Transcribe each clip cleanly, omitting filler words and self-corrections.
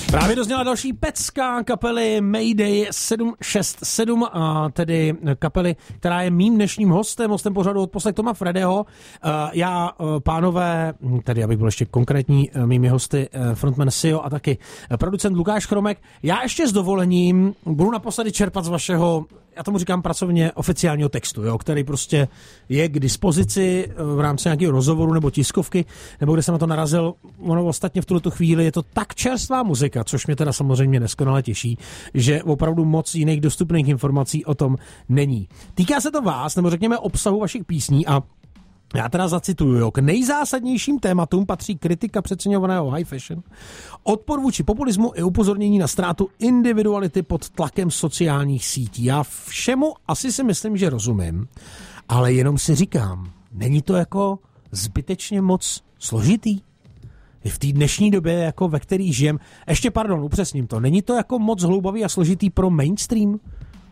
Právě dozněla další pecka kapely Mayday 767, a tedy kapely, která je mým dnešním hostem pořadu Odposlech Toma Fredeho. Já, pánové, tedy abych byl ještě konkrétní, mými hosty frontman Sio a taky producent Lukáš Chromek. Já ještě s dovolením budu naposledy čerpat z vašeho, já tomu říkám pracovně, oficiálního textu, jo, který prostě je k dispozici v rámci nějakého rozhovoru nebo tiskovky, nebo kde jsem na to narazil. Ono ostatně v tuto chvíli je to tak čerstvá muzika, což mě teda samozřejmě neskonale těší, že opravdu moc jiných dostupných informací o tom není. Týká se to vás, nebo řekněme obsahu vašich písní, a já teda zacituju, jo. K nejzásadnějším tématům patří kritika přeceňovaného high fashion, odpor vůči populismu i upozornění na ztrátu individuality pod tlakem sociálních sítí. Já všemu asi si myslím, že rozumím, ale jenom si říkám, není to jako zbytečně moc složitý? V té dnešní době, jako ve který žijem, ještě upřesním to, není to jako moc hloubavý a složitý pro mainstream?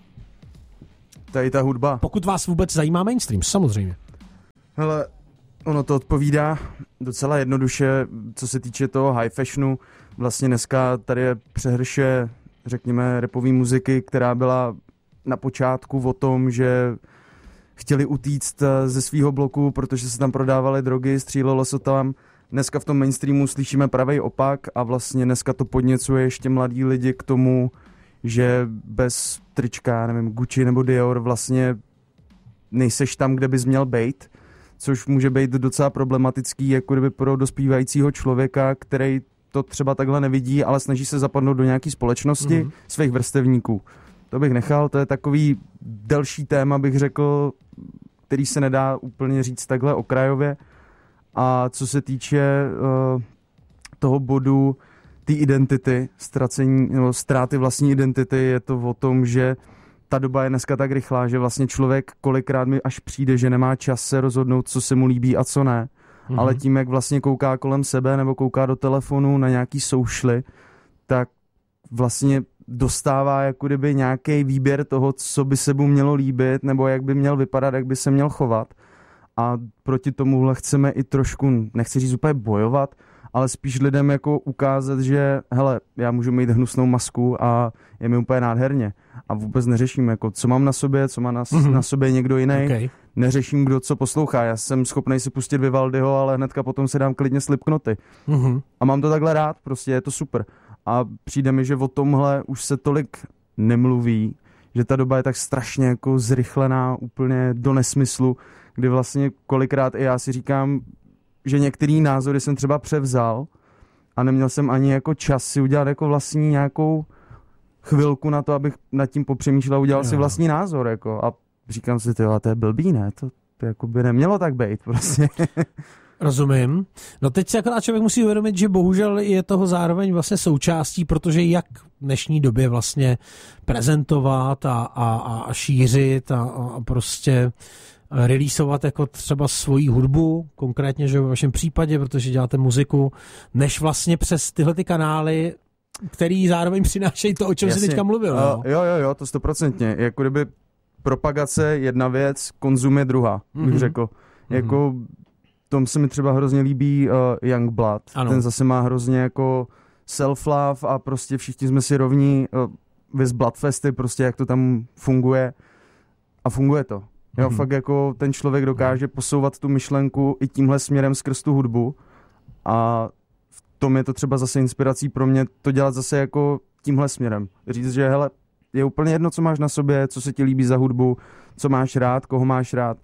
Tady ta hudba. Pokud vás vůbec zajímá mainstream, samozřejmě. Hele, ono to odpovídá docela jednoduše, co se týče toho high fashionu. Vlastně dneska tady je přehrše, řekněme, rapové muziky, která byla na počátku o tom, že chtěli utíct ze svého bloku, protože se tam prodávaly drogy, střílelo se tam. Dneska v tom mainstreamu slyšíme pravý opak a vlastně dneska to podněcuje ještě mladí lidi k tomu, že bez trička, nevím, Gucci nebo Dior vlastně nejseš tam, kde bys měl být, což může být docela problematický jako kdyby pro dospívajícího člověka, který to třeba takhle nevidí, ale snaží se zapadnout do nějaké společnosti svých vrstevníků. To bych nechal, to je takový delší téma, bych řekl, který se nedá úplně říct takhle okrajově. A co se týče toho bodu té identity, ztráty vlastní identity, je to o tom, že ta doba je dneska tak rychlá, že vlastně člověk kolikrát mi až přijde, že nemá čas se rozhodnout, co se mu líbí a co ne. Ale tím, jak vlastně kouká kolem sebe nebo kouká do telefonu na nějaký soušly, tak vlastně dostává jako kdyby nějaký výběr toho, co by se mu mělo líbit nebo jak by měl vypadat, jak by se měl chovat. A proti tomuhle chceme i trošku, nechci říct úplně bojovat, ale spíš lidem jako ukázat, že hele, já můžu mít hnusnou masku a je mi úplně nádherně. A vůbec neřeším, jako, co mám na sobě, co má na sobě někdo jiný. Okay. Neřeším, kdo co poslouchá. Já jsem schopný si pustit Vivaldiho, ale hnedka potom si dám klidně Slipknoty. A mám to takhle rád, prostě je to super. A přijde mi, že o tomhle už se tolik nemluví, že ta doba je tak strašně jako zrychlená úplně do nesmyslu, kdy vlastně kolikrát i já si říkám, že některý názory jsem třeba převzal a neměl jsem ani jako čas si udělat jako vlastní nějakou chvilku na to, abych nad tím popřemýšlel a udělal si vlastní názor. Jako. A říkám si, tyjo, to je blbý, ne? To jako by nemělo tak být prostě. Rozumím. No teď si akorát člověk musí uvědomit, že bohužel je toho zároveň vlastně součástí, protože jak v dnešní době vlastně prezentovat a šířit a prostě releaseovat jako třeba svoji hudbu, konkrétně, že v vašem případě, protože děláte muziku, než vlastně přes tyhle ty kanály, který zároveň přinášejí to, o čem jsi teďka mluvil. Jo, to 100%. Jako kdyby propagace je jedna věc, konzum je druhá, bych řekl. Jako tom se mi třeba hrozně líbí Youngblood. Ano. Ten zase má hrozně jako self-love a prostě všichni jsme si rovní viz Bloodfesty, prostě jak to tam funguje. A funguje to. Jo, fakt jako ten člověk dokáže posouvat tu myšlenku i tímhle směrem skrz tu hudbu a v tom je to třeba zase inspirací pro mě to dělat zase jako tímhle směrem. Říct, že hele, je úplně jedno, co máš na sobě, co se ti líbí za hudbu, co máš rád, koho máš rád.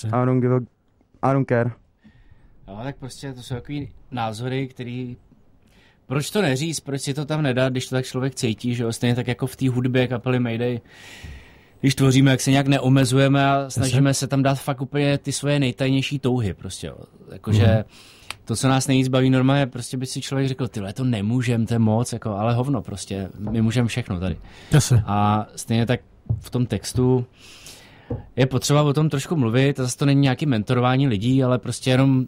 I don't care. No, tak prostě to jsou takový názory, který... Proč to neříct, proč si to tam nedat, když to tak člověk cítí, že jo? Stejně tak jako v té hudbě kapely Mayday, když tvoříme, jak se nějak neomezujeme a snažíme se tam dát fakt úplně ty svoje nejtajnější touhy prostě, jo. Jakože to, co nás nejvíc baví normálně, prostě by si člověk řekl, tyhle, to nemůžem, to je moc, jako, ale hovno prostě, my můžeme všechno tady. A stejně tak v tom textu je potřeba o tom trošku mluvit, a zase to není nějaký mentorování lidí, ale prostě jenom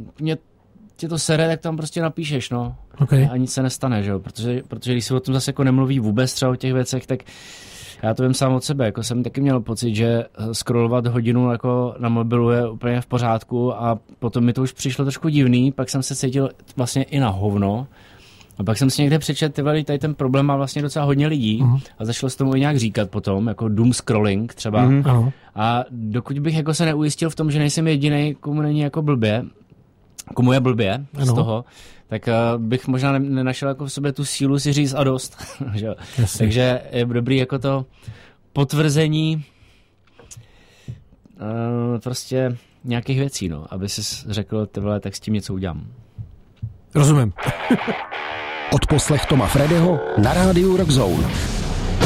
tě to sere, tak tam prostě napíšeš, no. A nic se nestane, že jo, protože když se o tom zase jako nemluví vůbec třeba o těch věcech, tak já to vím sám od sebe, jako jsem taky měl pocit, že scrollovat hodinu jako na mobilu je úplně v pořádku a potom mi to už přišlo trošku divný, pak jsem se cítil vlastně i na hovno A pak jsem si někde přečetl, tady ten problém má vlastně docela hodně lidí a začalo se tomu i nějak říkat potom, jako doom scrolling třeba. A dokud bych jako se neujistil v tom, že nejsem jedinej, komu je blbě z toho, tak bych možná nenašel jako v sobě tu sílu si říct a dost. Takže je dobrý jako to potvrzení prostě nějakých věcí, no, aby si řekl, tyhle, tak s tím něco udělám. Rozumím. Odposlech Toma Fredyho na rádiu Rock Zone.